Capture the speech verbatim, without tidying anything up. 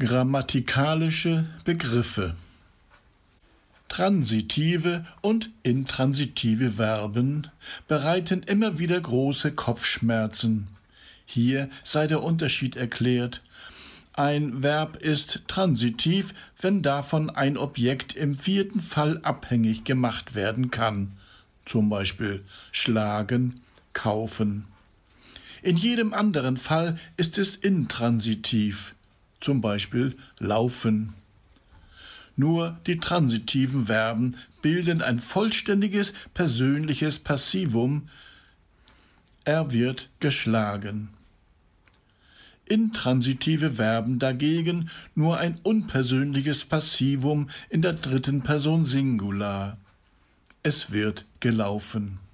Grammatikalische Begriffe. Transitive und intransitive Verben bereiten immer wieder große Kopfschmerzen. Hier sei der Unterschied erklärt. Ein Verb ist transitiv, wenn davon ein Objekt im vierten Fall abhängig gemacht werden kann, zum Beispiel schlagen, kaufen. In jedem anderen Fall ist es intransitiv, zum Beispiel laufen. Nur die transitiven Verben bilden ein vollständiges persönliches Passivum. Er wird geschlagen. Intransitive Verben dagegen nur ein unpersönliches Passivum in der dritten Person Singular. Es wird gelaufen.